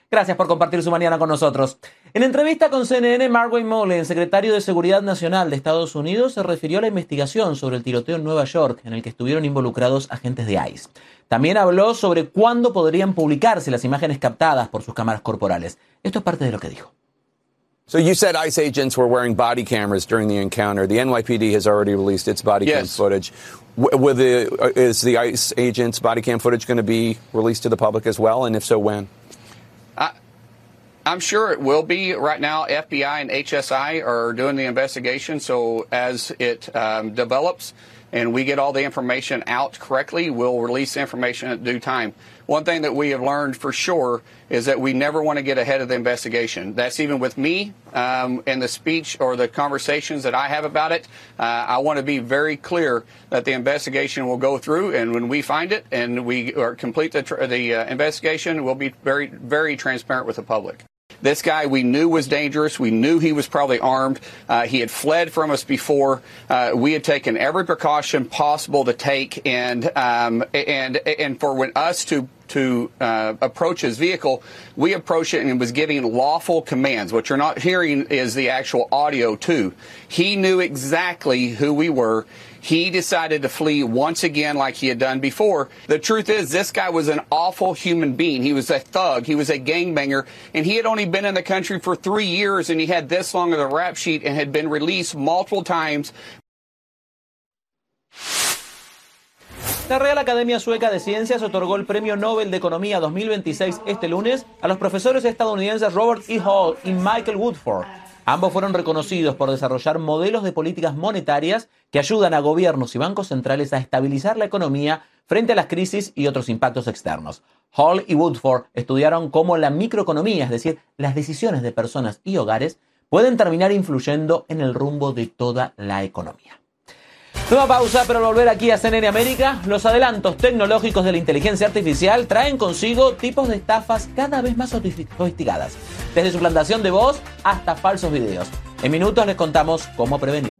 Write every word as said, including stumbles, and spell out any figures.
Gracias por compartir su mañana con nosotros. En entrevista con C N N, Mark Mullen, secretario de Seguridad Nacional de Estados Unidos, se refirió a la investigación sobre el tiroteo en Nueva York, en el que estuvieron involucrados agentes de ICE. También habló sobre cuándo podrían publicarse las imágenes captadas por sus cámaras corporales. Esto es parte de lo que dijo. So you said ICE agents were wearing body cameras during the encounter. The N Y P D has already released its body yes. cam footage. With the, uh, is the ICE agents' body cam footage going to be released to the public as well? And if so, when? I, I'm sure it will be. Right now, F B I and H S I are doing the investigation. So as it um, develops and we get all the information out correctly, we'll release the information at due time. One thing that we have learned for sure is that we never want to get ahead of the investigation. That's even with me um, and the speech or the conversations that I have about it. Uh, I want to be very clear that the investigation will go through, and when we find it and we or complete the, tr- the uh, investigation, we'll be very, very transparent with the public. This guy we knew was dangerous. We knew he was probably armed. Uh, he had fled from us before. Uh, we had taken every precaution possible to take, and um, and and for when us to to uh, approach his vehicle, we approached it and was giving lawful commands. What you're not hearing is the actual audio too. He knew exactly who we were. He decided to flee once again like he had done before. The truth is, this guy was an awful human being. He was a thug. He was a gangbanger. And he had only been in the country for three years, and he had this long of a rap sheet and had been released multiple times. La Real Academia Sueca de Ciencias otorgó el Premio Nobel de Economía dos mil veintiséis este lunes a los profesores estadounidenses Robert E. Hall y Michael Woodford. Ambos fueron reconocidos por desarrollar modelos de políticas monetarias que ayudan a gobiernos y bancos centrales a estabilizar la economía frente a las crisis y otros impactos externos. Hall y Woodford estudiaron cómo la microeconomía, es decir, las decisiones de personas y hogares, pueden terminar influyendo en el rumbo de toda la economía. Nueva pausa, pero al volver aquí a C N N América, los adelantos tecnológicos de la inteligencia artificial traen consigo tipos de estafas cada vez más sofisticadas, desde suplantación de voz hasta falsos videos. En minutos les contamos cómo prevenir.